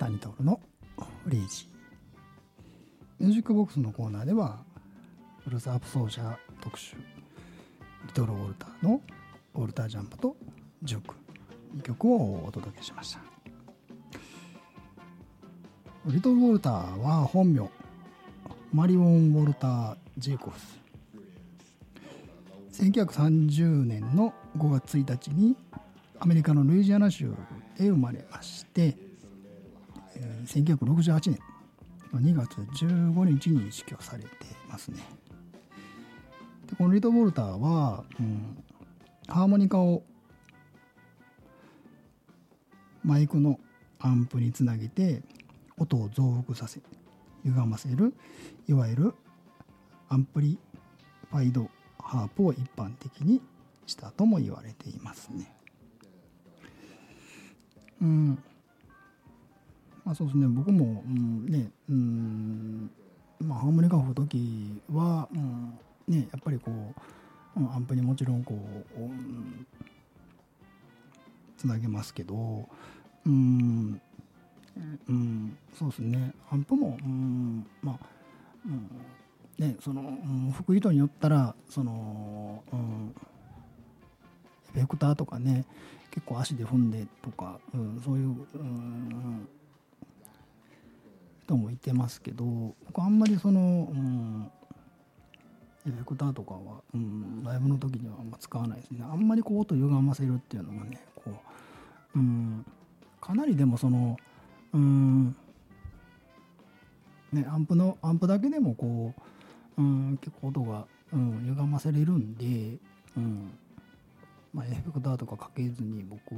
谷徹の0時。ミュージックボックスのコーナーではブルースハープ奏者特集、リトル・ウォルターのウォルタージャンプとジューク2曲をお届けしました。リトル・ウォルターは本名マリオン・ウォルター・ジェイコブス。1930年の5月1日にアメリカのルイジアナ州で生まれまして、1968年の2月15日に死去されていますね。でこのリトル・ウォルターは、ハーモニカをマイクのアンプにつなげて音を増幅させ歪ませる、いわゆるアンプリファイドハープを一般的にしたとも言われていますね。そうですね、僕も、ハーモニカを吹くときは、やっぱりこう、アンプにもちろんこう、つなげますけど、そうですね、アンプも、吹く人によったらその、エフェクターとかね、結構足で踏んでとか、そういう、人もいてますけど、僕あんまりその、エフェクターとかは、ライブの時にはあんま使わないですね。あんまりこう音歪ませるっていうのがね、こう、かなりでもその、アンプだけでもこう、結構音が、歪ませれるんで、エフェクターとかかけずに僕